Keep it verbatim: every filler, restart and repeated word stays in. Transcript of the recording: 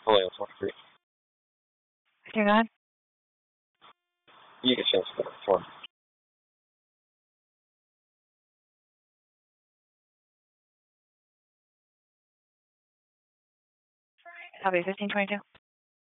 Hello, talk free. Turn on. You get chance for four. Copy fifteen twenty-two.